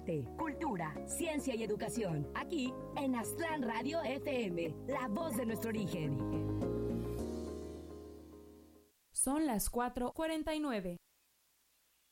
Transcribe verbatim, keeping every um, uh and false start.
arte, cultura, ciencia y educación. Aquí en Aztlán Radio F M, la voz de nuestro origen. Son las cuatro cuarenta y nueve.